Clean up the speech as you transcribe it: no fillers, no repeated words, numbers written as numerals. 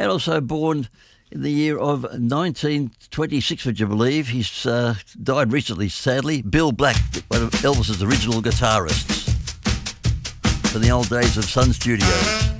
And also born in the year of 1926, would you believe? He's died recently, sadly. Bill Black, one of Elvis's original guitarists from the old days of Sun Studios.